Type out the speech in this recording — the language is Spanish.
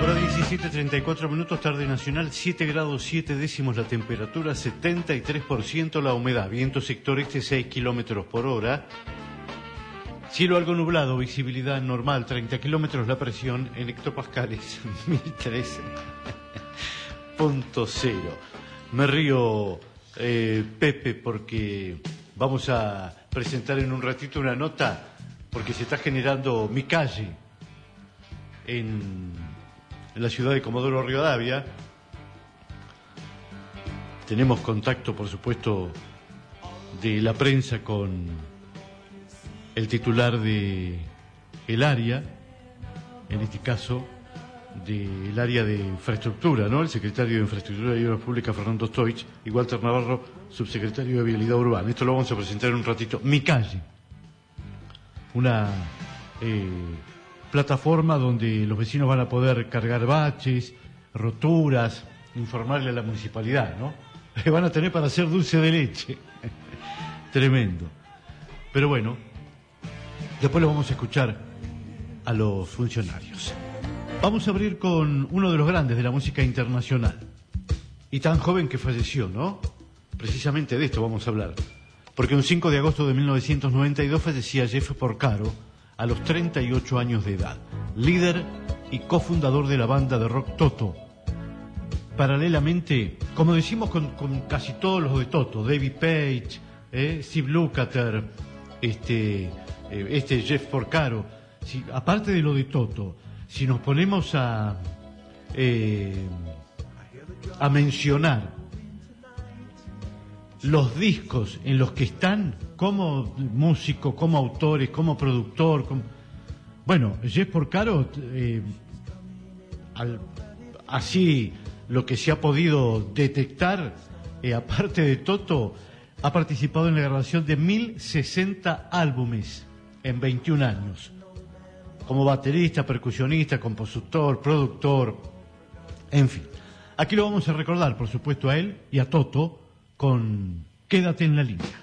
Hora 17:34, tarde nacional, 7 grados 7 décimos la temperatura, 73% la humedad, viento sector este 6 kilómetros por hora, cielo algo nublado, visibilidad normal 30 kilómetros, la presión en hectopascales 1013.0. Me río, Pepe, porque vamos a presentar en un ratito una nota, porque se está generando mi calle en la ciudad de Comodoro Rivadavia. Tenemos contacto, por supuesto, de la prensa con el titular de el área, en este caso del área de infraestructura, ¿no? El secretario de Infraestructura y Obras Públicas, Fernando Stoich, y Walter Navarro, subsecretario de Vialidad Urbana. Esto lo vamos a presentar en un ratito. Mi calle, una plataforma donde los vecinos van a poder cargar baches, roturas, informarle a la municipalidad, ¿no? Van a tener para hacer dulce de leche. Tremendo. Pero bueno, después lo vamos a escuchar a los funcionarios. Vamos a abrir con uno de los grandes de la música internacional. Y tan joven que falleció, ¿no? Precisamente de esto vamos a hablar. Porque un 5 de agosto de 1992 fallecía Jeff Porcaro, a los 38 años de edad, líder y cofundador de la banda de rock Toto. Paralelamente, como decimos con casi todos los de Toto, David Page, Steve Lukather, Jeff Porcaro, aparte de lo de Toto, si nos ponemos a mencionar los discos en los que están, como músico, como autores, como productor, bueno, Jeff Porcaro, así lo que se ha podido detectar, aparte de Toto, ha participado en la grabación de 1060 álbumes en 21 años, como baterista, percusionista, compositor, productor, en fin. Aquí lo vamos a recordar, por supuesto, a él y a Toto con Quédate en la línea.